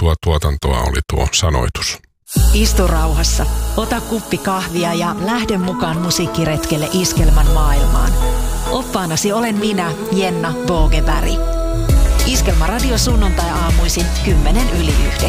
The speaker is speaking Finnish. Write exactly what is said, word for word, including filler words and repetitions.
suunniteltua tuotantoa oli tuo sanoitus. Istu rauhassa, ota kuppi kahvia ja lähde mukaan musiikkiretkelle Iskelmän maailmaan. Oppaanasi olen minä, Jenna Bogeberg. Iskelmä radio sunnuntai aamuisin kymmenen yli yhdeksän.